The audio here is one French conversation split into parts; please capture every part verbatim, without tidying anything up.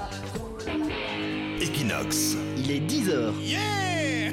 Equinox. Il est dix heures. Yeah!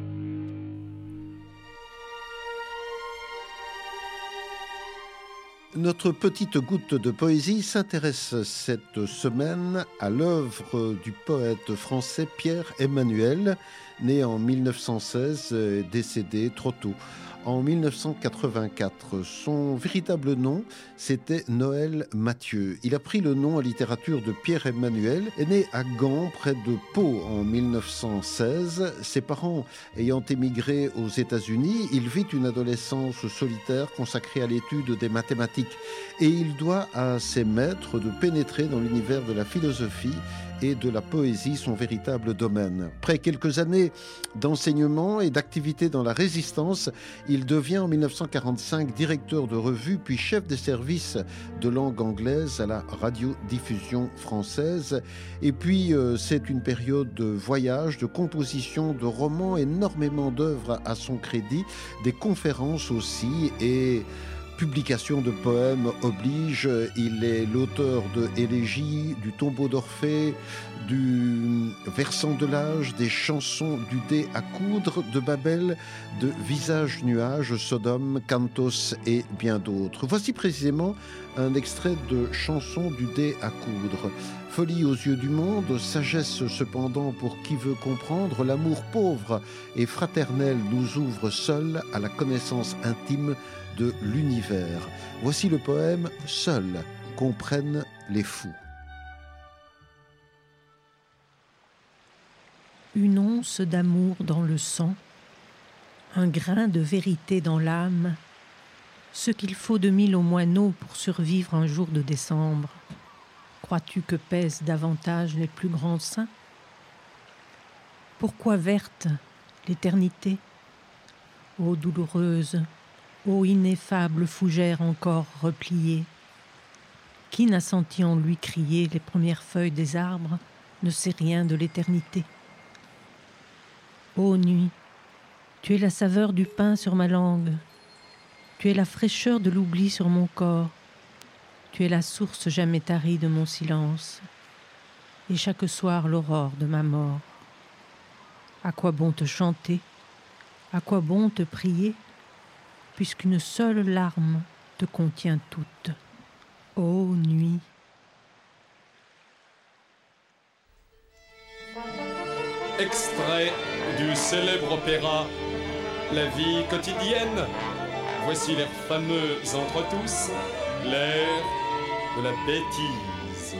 Notre petite goutte de poésie s'intéresse cette semaine à l'œuvre du poète français Pierre Emmanuel, né en mille neuf cent seize et décédé trop tôt, en mille neuf cent quatre-vingt-quatre. Son véritable nom, c'était Noël Mathieu. Il a pris le nom en littérature de Pierre Emmanuel, est né à Gand, près de Pau, en mille neuf cent seize. Ses parents ayant émigré aux États-Unis, il vit une adolescence solitaire consacrée à l'étude des mathématiques. Et il doit à ses maîtres de pénétrer dans l'univers de la philosophie et de la poésie, son véritable domaine. Après quelques années d'enseignement et d'activité dans la résistance, il devient en mille neuf cent quarante-cinq directeur de revue, puis chef des services de langue anglaise à la radiodiffusion française. Et puis, euh, c'est une période de voyage, de composition, de romans, énormément d'œuvres à son crédit, des conférences aussi, et publication de poèmes oblige. Il est l'auteur de Élégie, du Tombeau d'Orphée, du Versant de l'âge, des chansons du dé à coudre, de Babel, de Visage nuage, Sodome, Cantos et bien d'autres. Voici précisément un extrait de Chansons du dé à coudre. Folie aux yeux du monde, sagesse cependant pour qui veut comprendre, l'amour pauvre et fraternel nous ouvre seul à la connaissance intime de l'univers. Voici le poème « Seuls comprennent les fous ». Une once d'amour dans le sang, un grain de vérité dans l'âme, ce qu'il faut de mille aux moineaux pour survivre un jour de décembre. Crois-tu que pèsent davantage les plus grands saints? Pourquoi verte l'éternité? Ô douloureuse, ô ineffable fougère encore repliée, qui n'a senti en lui crier les premières feuilles des arbres ne sait rien de l'éternité. Ô nuit, tu es la saveur du pain sur ma langue, tu es la fraîcheur de l'oubli sur mon corps, tu es la source jamais tarie de mon silence, et chaque soir l'aurore de ma mort. À quoi bon te chanter? À quoi bon te prier? Puisqu'une seule larme te contient toute. Ô nuit! Extrait du célèbre opéra La vie quotidienne. Voici l'air fameux entre tous, l'air de la bêtise.